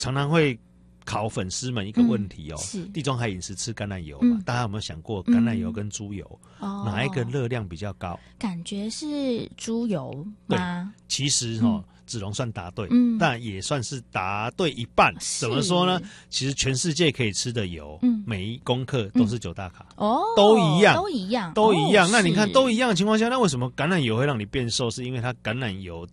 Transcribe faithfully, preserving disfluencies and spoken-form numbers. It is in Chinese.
常常会考粉丝们一个问题哦， 嗯、 地中海饮食吃橄榄油嘛、嗯，大家有没有想过橄榄油跟猪油、 嗯、 哪一个热量比较高？ 感觉是猪油吗？ 对，其实哦。嗯子龙算答对， 嗯， 但也算是答对一半。怎么说呢？其实全世界可以吃的油，嗯，每一公克都是九大卡， 哦， 都一样， 都一样， 都一样。 哦、 那你看都一样的情况下，那为什么橄榄油会让你变瘦？是因为它橄榄油的